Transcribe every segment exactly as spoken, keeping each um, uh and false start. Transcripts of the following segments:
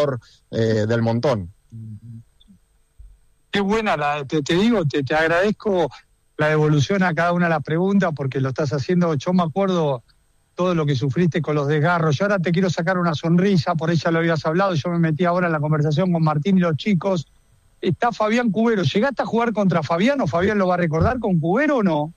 jugador eh, del montón. Qué buena, la, te, te digo, te, te agradezco la devolución a cada una de las preguntas porque lo estás haciendo. Yo me acuerdo todo lo que sufriste con los desgarros. Yo ahora te quiero sacar una sonrisa, por ella lo habías hablado, yo me metí ahora en la conversación con Martín y los chicos. Está Fabián Cubero. ¿Llegaste a jugar contra Fabián o Fabián lo va a recordar con Cubero o no?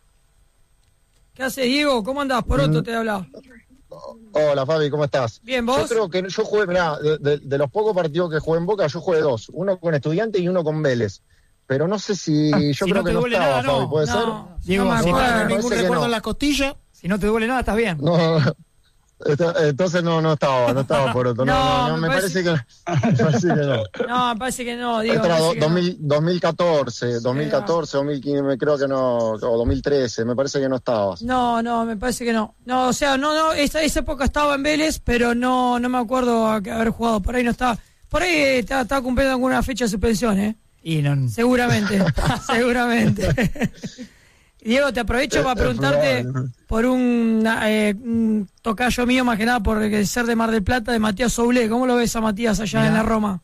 ¿Qué haces, Diego? ¿Cómo andás? Por otro te hablaba. Hola, Fabi, ¿cómo estás? Bien, ¿vos? Yo creo que yo jugué, mirá, de, de, de los pocos partidos que jugué en Boca, yo jugué dos. Uno con Estudiantes y uno con Vélez. Pero no sé si... Yo si creo no que no estaba, nada, Fabi, no. ¿puede No, ser? Diego, no me si no acuerdo. tenés ningún Parece que recuerdo no. en las costillas, si no te duele nada, estás bien. No, entonces no, no estaba, no estaba por otro. No, No, no, no, me me parece- parece, que, me parece que no. No, me parece que no, Diego. Esto era me do- parece que dos no. mil, dos mil catorce, dos mil catorce, dos mil quince, me creo que no, o dos mil trece, me parece que no estabas. No, no, me parece que no. No, o sea, no, no, esa, esa época estaba en Vélez, pero no, no me acuerdo a- haber jugado. Por ahí no estaba. Por ahí estaba, estaba cumpliendo alguna fecha de suspensión, ¿eh? Y no, Seguramente, seguramente. Diego, te aprovecho para preguntarte por un, eh, un tocayo mío, más que nada por ser de Mar del Plata, de Matías Soulé. ¿Cómo lo ves a Matías allá Mirá. en la Roma?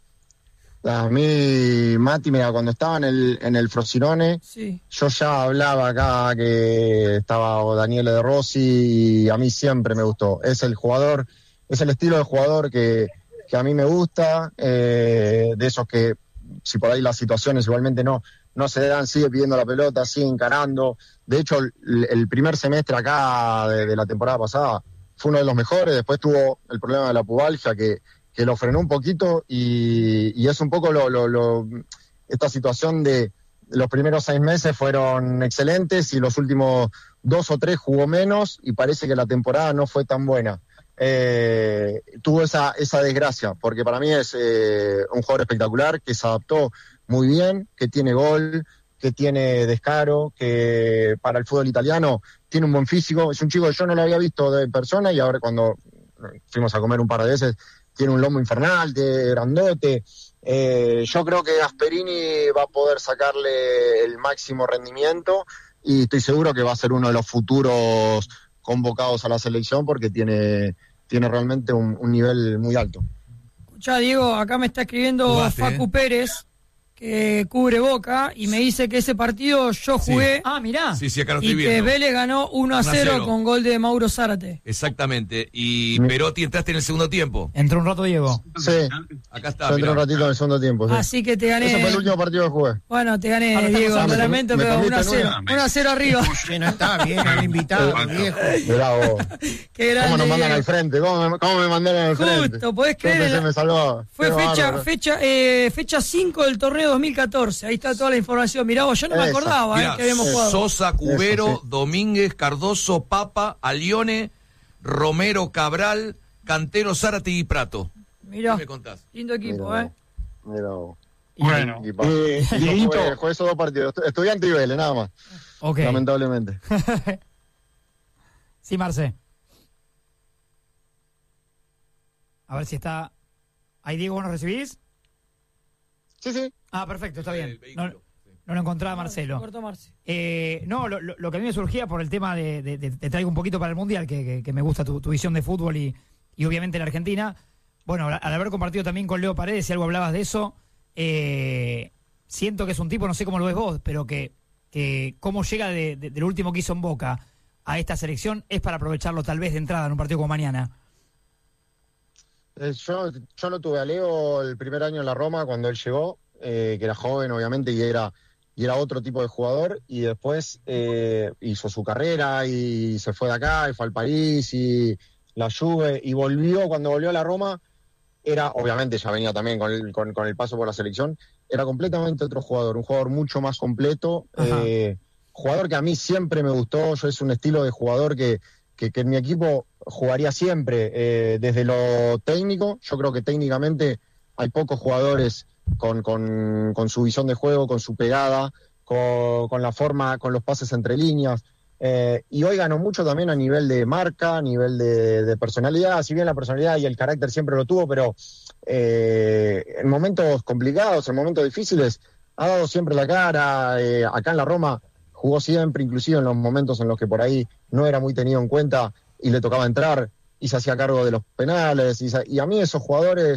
A mí, Mati, mira, cuando estaba en el, en el Frosinone, Sí. yo ya hablaba acá que estaba Daniele De Rossi y a mí siempre me gustó. Es el jugador, es el estilo de jugador que, que a mí me gusta, eh, de esos que, si por ahí las situaciones igualmente no, no se dan, sigue pidiendo la pelota, sigue encarando. De hecho, el, el primer semestre acá de, de la temporada pasada fue uno de los mejores. Después tuvo el problema de la pubalgia que, que lo frenó un poquito y, y es un poco lo, lo, lo, esta situación de los primeros seis meses fueron excelentes y los últimos dos o tres jugó menos y parece que la temporada no fue tan buena. Eh, tuvo esa, esa desgracia, porque para mí es eh, un jugador espectacular, que se adaptó muy bien, que tiene gol, que tiene descaro, que para el fútbol italiano tiene un buen físico. Es un chico que yo no lo había visto de persona y ahora cuando fuimos a comer un par de veces, tiene un lomo infernal, de grandote. Eh, yo creo que Gasperini va a poder sacarle el máximo rendimiento y estoy seguro que va a ser uno de los futuros convocados a la selección porque tiene, tiene realmente un, un nivel muy alto. Escuchá, Diego, acá me está escribiendo Jugaste, Facu eh. Pérez, que cubre Boca, y me dice que ese partido yo jugué Ah, mirá. Sí, sí, acá lo y estoy que viendo. Vélez ganó uno a cero con gol de Mauro Zárate. Exactamente. Y Perotti entraste en el segundo tiempo. Entró un rato Diego. Sí, Acá está. yo entré mirá. un ratito en el segundo tiempo. Sí. Así que te gané. Ese fue el último partido que jugué. Bueno, te gané, Ahora estamos Diego, hablando. lo lamento, ¿Me pero permite uno a cero. nueve? uno a cero arriba. Sí, no está bien, el invitado, viejo. Mirá vos. Qué grande, ¿Cómo nos mandan Diego. al frente? ¿Cómo me, cómo me mandaron al frente? Justo, podés Yo creer. pensé en la- me salvaba. Fue Qué fecha bárbaro. fecha eh, fecha cinco del torneo dos mil catorce. Ahí está toda la información. Mirá vos, yo no me Esa. acordaba eh, Mirá, que habíamos jugado. Sosa, Cubero, Eso, sí. Domínguez, Cardoso, Papa, Alione, Romero, Cabral, Cantero, Zárate y Prato. Mirá, ¿Qué me contás? lindo equipo, Mirá ¿eh? vos, mirá vos. Bueno, Y pa- eh, yo Dieguito, jugué, jugué esos dos partidos. Estu- Estudiante y Vélez, nada más. Ok. Lamentablemente. Sí, Marce. A ver si está... ¿Ahí, Diego, vos nos recibís? Sí, sí. Ah, perfecto, está bien. El vehículo. No, no lo encontraba Marcelo. Corto Marce. Eh, no, lo, lo- lo que a mí me surgía por el tema de, de- de- te traigo un poquito para el Mundial, que, que- que me gusta tu, tu visión de fútbol y, y obviamente la Argentina. Bueno, al haber compartido también con Leo Paredes, si algo hablabas de eso, eh, siento que es un tipo, no sé cómo lo ves vos, pero que, que cómo llega de, de- del último que hizo en Boca a esta selección es para aprovecharlo tal vez de entrada en un partido como mañana. Eh, yo, yo lo tuve a Leo el primer año en la Roma cuando él llegó, eh, que era joven obviamente y era, y era otro tipo de jugador y después eh, hizo su carrera y se fue de acá y fue al París y la Juve y volvió, cuando volvió a la Roma era, obviamente ya venía también con el, con, con el paso por la selección, era completamente otro jugador, un jugador mucho más completo, eh, jugador que a mí siempre me gustó, yo es un estilo de jugador que, que, que en mi equipo jugaría siempre, eh, desde lo técnico, yo creo que técnicamente hay pocos jugadores con, con, con su visión de juego, con su pegada, con, con la forma, con los pases entre líneas, eh, y hoy ganó mucho también a nivel de marca, a nivel de, de personalidad, si bien la personalidad y el carácter siempre lo tuvo, pero eh, en momentos complicados, en momentos difíciles, ha dado siempre la cara, eh, acá en la Roma jugó siempre, inclusive en los momentos en los que por ahí no era muy tenido en cuenta y le tocaba entrar y se hacía cargo de los penales, y, se- y a mí esos jugadores